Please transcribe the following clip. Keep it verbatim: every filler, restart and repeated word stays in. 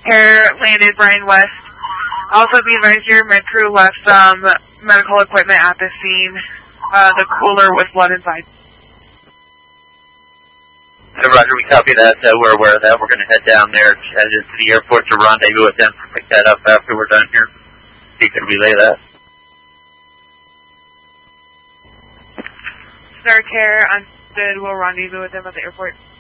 Air landed Brian West. Also be advised your med crew left some medical equipment at the scene. Uh, the cooler with blood inside. So Roger, we copy that. Uh, we're aware of that. We're going to head down there, head into the airport to rendezvous with them, pick that up after we're done here. You can relay that. Star Care, understood. We'll rendezvous with them at the airport.